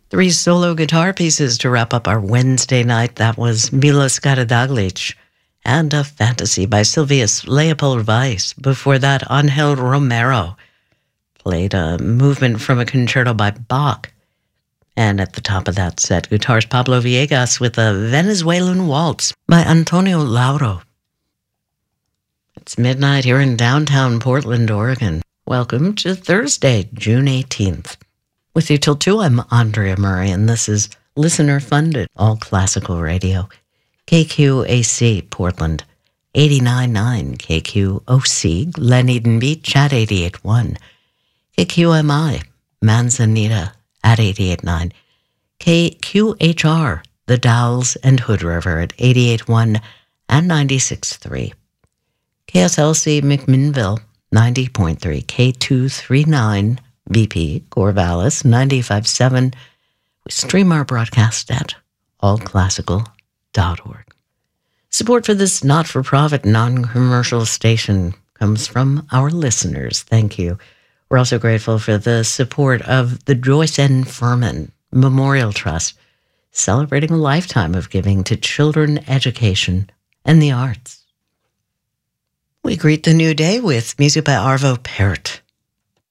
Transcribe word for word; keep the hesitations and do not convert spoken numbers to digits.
Three solo guitar pieces to wrap up our Wednesday night. That was Milos Karadaglic and A Fantasy by Silvius Leopold Weiss. Before that, Angel Romero played a movement from a concerto by Bach. And at the top of that set, guitarist Pablo Villegas with a Venezuelan Waltz by Antonio Lauro. It's midnight here in downtown Portland, Oregon. Welcome to Thursday, June eighteenth. With you till two, I'm Andrea Murray, and this is listener-funded, all-classical radio. K Q A C, Portland, eighty-nine point nine. K Q O C, Glen Eden Beach at eighty-eight point one. K Q M I, Manzanita at eighty-eight point nine. K Q H R, The Dalles and Hood River at eighty-eight point one and ninety-six point three. K S L C McMinnville, ninety point three. K two thirty-nine B P, Corvallis, ninety-five point seven. We stream our broadcast at all classical dot org. Support for this not-for-profit, non-commercial station comes from our listeners. Thank you. We're also grateful for the support of the Joyce N. Furman Memorial Trust, celebrating a lifetime of giving to children, education, and the arts. We greet the new day with music by Arvo Pärt.